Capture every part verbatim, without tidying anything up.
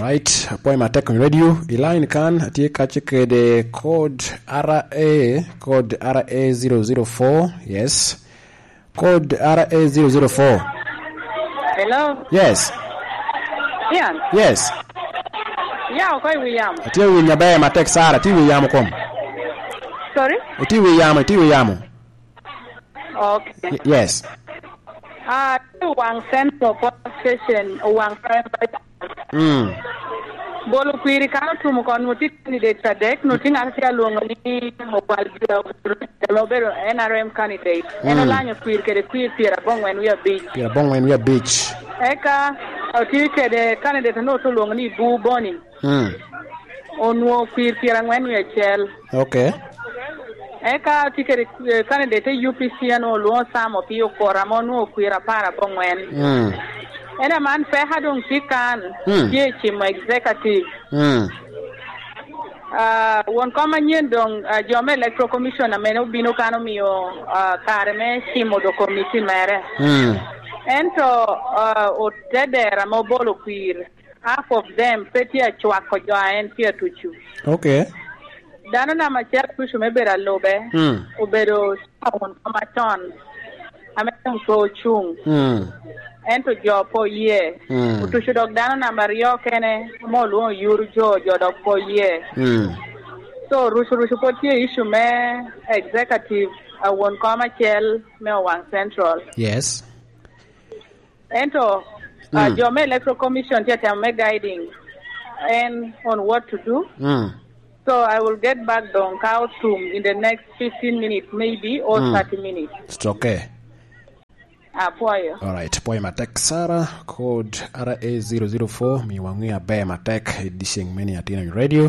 right, apoy matek radio line kan atie kache kede code R A code R A zero zero four. Yes, code R A zero zero four. Hello. Yes. Ian. Yes. Yeah, okay, William. Atie winya bae matek Sara ti William kom. Sorry? Ati William, ati William. Okay. Y- yes. Ah, uh, one central police station, one private. Mm. Bolo kwiri kana tumu kon muti candidate sadek nuti ngati alongo ni hopal dia lobero N R M candidate. Eno lanyo kwiri kede kwiri pira bongwe we are beach. Pira bongwe we are beach. Eka oti kede candidate no to longo ni bu boni. Mm. Onwo kwiri pira ngwen we chel. Okay. Eka tikere candidate U P C ano lo samo pio koramo no kwira para bongwen. Mm. Ena man fe hadong tikan Mm. ye chimo executive. Mm. Uh, won kama nyendong uh, jome electoral commission amene ubino kano miyo uh, kareme chimo do committee mere. Mm. Ento uh, otedera mobolo kwir. Half of them peti a chwako joa pia tuchu. Okay. Dano na machia kushu mebera lobe. Mm. Ubero won kama ton. Amene mko chung. Mm. Ento jopo ye. Mm. Utushu dog dano na mario kene mo luo yuru jo jodok po ye. Mm. So rushu rushu poti issue me executive uh, won kama chel me one central. Yes. Ento uh, Mm. jome electoral commission tiata me guiding and on what to do. Mm. So I will get back on count to in the next fifteen minutes maybe or Mm. thirty minutes. It's okay. Apoyo. All right, poy matek Sara code R A zero zero four mi wangia be matek edishing many atina radio.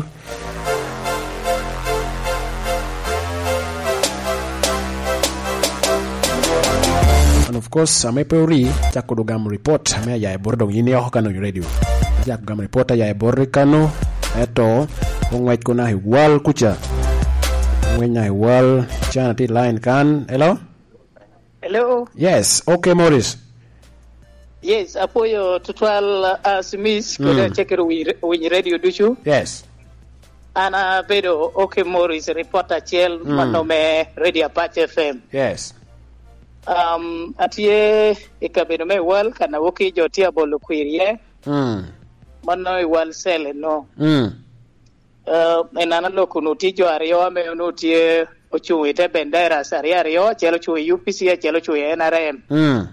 And of course amepori chakudugam report ame ya bordo yini ho kanu radio. Jakugam report ya borri kanu eto ongwait kuna hiwal kucha. Ngwenya hiwal chana ti line kan. Hello? Hello. Yes, okay Morris. Yes, apoyo tutwal uh, Smith Mm. kuda checker win radio duchu. Yes. Ana bedo okay Morris reporter chel Mm. manome radio Apache F M. Yes. Um atie ikabedo me wal kana woki jotia bolo kwirie. Mm. Mano wal sele no. Mm. Uh enana lokunu tijo ariyo ame onotie ochungi te bendera sari ariyo chelo chui U P C chelo chui N R M. Mm.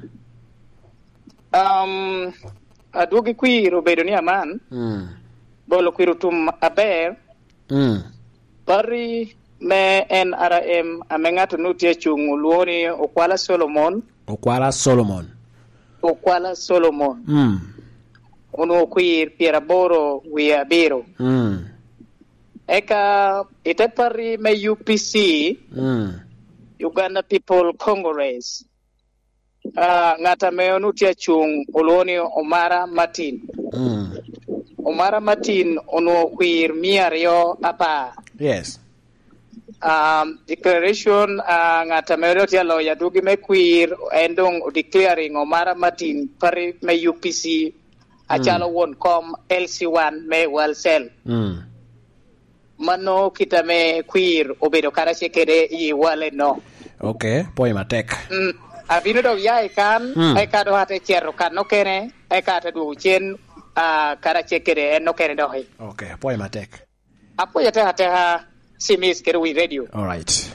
Um aduogi kwiro bedo ni aman. Mm. Bolo kwiro tum aber. Mm. Pari me N R M amengato nutie chungu luoni Okwala Solomon. Okwala Solomon. Okwala Solomon. Mm. Uno kwir pieraboro wiabiro. Mm. Eka ite pari me U P C. Mm. Uganda People Congress. Uh, ngata me onutie chung luoni Omara Martin. Mm. Omara Martin uno kwir miario apa. Yes. Um, declaration uh, ngata merotia lawyer dugi me queer endong declaring Omara Martin pari me U P C achalo won com L C one me well cell. Mm. Mano kita me queer obedo karache kede i wale no. Okay, poy matek. Mm, abino do yai kan Mm. e kado hate chero kan no kene e kata du chen uh, karache kede no kene do. Okay, poy matek. Apo yate hate ha Simis kede wi radio. All right.